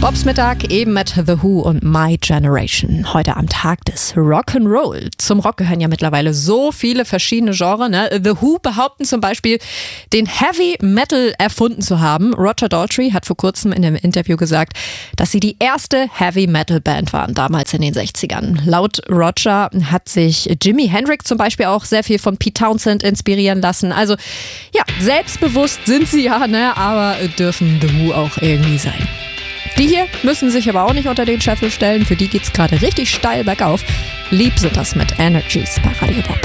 Bobs Mittag eben mit The Who und My Generation. Heute am Tag des Rock'n'Roll. Zum Rock gehören ja mittlerweile so viele verschiedene Genres. Ne? The Who behaupten zum Beispiel, den Heavy Metal erfunden zu haben. Roger Daltrey hat vor kurzem in einem Interview gesagt, dass sie die erste Heavy Metal Band waren, damals in den 60ern. Laut Roger hat sich Jimi Hendrix zum Beispiel auch sehr viel von Pete Townshend inspirieren lassen. Also ja, selbstbewusst sind sie ja, ne? Aber dürfen The Who auch irgendwie sein. Die hier müssen sich aber auch nicht unter den Scheffel stellen. Für die geht's gerade richtig steil bergauf. Lieb sind das mit Energies bei Radio Bob.